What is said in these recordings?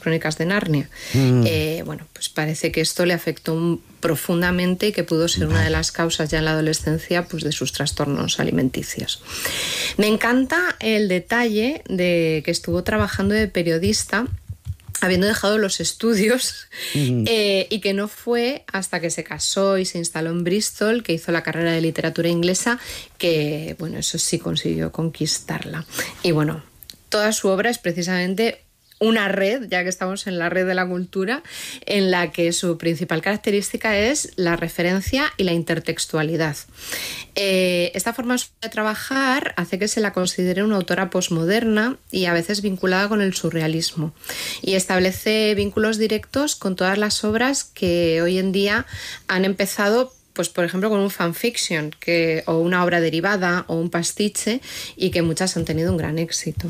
Crónicas de Narnia. Bueno, pues parece que esto le afectó profundamente y que pudo ser una de las causas ya en la adolescencia pues de sus trastornos alimenticios. Me encanta el detalle de que estuvo trabajando de periodista habiendo dejado los estudios y que no fue hasta que se casó y se instaló en Bristol, que hizo la carrera de literatura inglesa, que, bueno, eso sí consiguió conquistarla. Y bueno, toda su obra es precisamente una red, ya que estamos en la red de la cultura, en la que su principal característica es la referencia y la intertextualidad. Esta forma de trabajar hace que se la considere una autora posmoderna y a veces vinculada con el surrealismo, y establece vínculos directos con todas las obras que hoy en día han empezado, pues por ejemplo con un fanfiction o una obra derivada o un pastiche, y que muchas han tenido un gran éxito.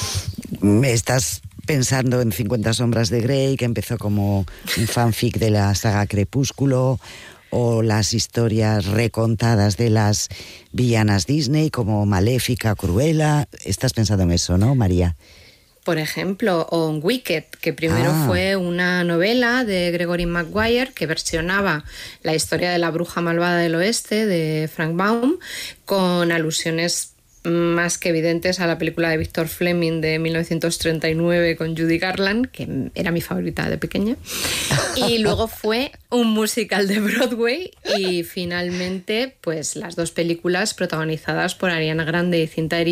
Estás pensando en 50 sombras de Grey, que empezó como un fanfic de la saga Crepúsculo, o las historias recontadas de las villanas Disney como Maléfica, Cruella. Estás pensando en eso, ¿no, María? Por ejemplo, o en Wicked, que primero fue una novela de Gregory Maguire que versionaba la historia de la bruja malvada del oeste de Frank Baum, con alusiones más que evidentes a la película de Victor Fleming de 1939 con Judy Garland, que era mi favorita de pequeña. Y luego fue un musical de Broadway, y finalmente pues las dos películas protagonizadas por Ariana Grande y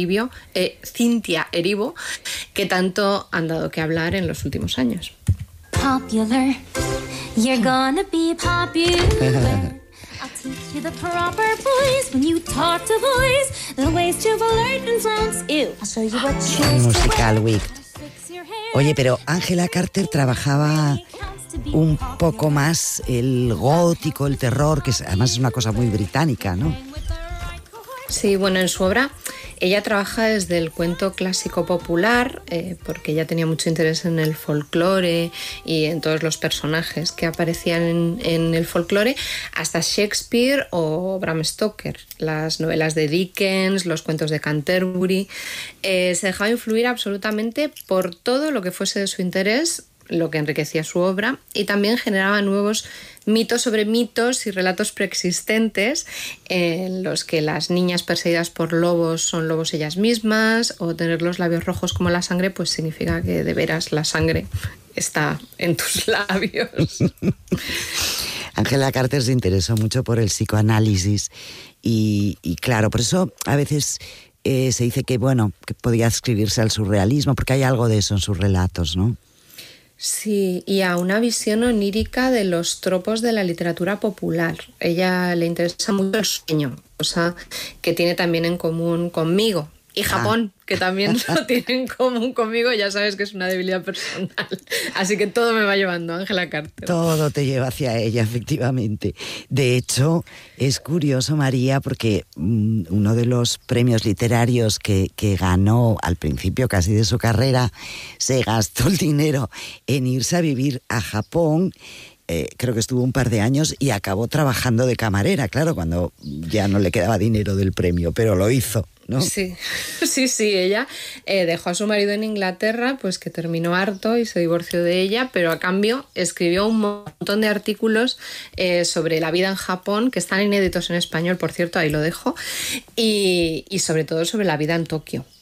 Cynthia Erivo, que tanto han dado que hablar en los últimos años. Popular, you're gonna be popular. I'll teach you the proper voice when you talk to boys, the ways to flirt and sounds. Ew, I'll show you what shoes to Musical Week. Oye, pero Angela Carter trabajaba un poco más el gótico, el terror, que además es una cosa muy británica, ¿no? Sí, bueno, en su obra ella trabaja desde el cuento clásico popular, porque ella tenía mucho interés en el folclore y en todos los personajes que aparecían en el folclore, hasta Shakespeare o Bram Stoker, las novelas de Dickens, los cuentos de Canterbury. Se dejaba influir absolutamente por todo lo que fuese de su interés, lo que enriquecía su obra, y también generaba nuevos mitos sobre mitos y relatos preexistentes en los que las niñas perseguidas por lobos son lobos ellas mismas, o tener los labios rojos como la sangre pues significa que de veras la sangre está en tus labios. Angela Carter se interesó mucho por el psicoanálisis y claro, por eso a veces se dice que, bueno, que podía escribirse al surrealismo, porque hay algo de eso en sus relatos, ¿no? Sí, y a una visión onírica de los tropos de la literatura popular. Ella le interesa mucho el sueño, cosa que tiene también en común conmigo. Y Japón, que también lo tiene en común conmigo, ya sabes que es una debilidad personal. Así que todo me va llevando, Angela Carter. Todo te lleva hacia ella, efectivamente. De hecho, es curioso, María, porque uno de los premios literarios que ganó al principio casi de su carrera, se gastó el dinero en irse a vivir a Japón. Creo que estuvo un par de años y acabó trabajando de camarera, claro, cuando ya no le quedaba dinero del premio, pero lo hizo, ¿no? Sí, ella dejó a su marido en Inglaterra, pues que terminó harto y se divorció de ella, pero a cambio escribió un montón de artículos sobre la vida en Japón, que están inéditos en español, por cierto, ahí lo dejo, y sobre todo sobre la vida en Tokio.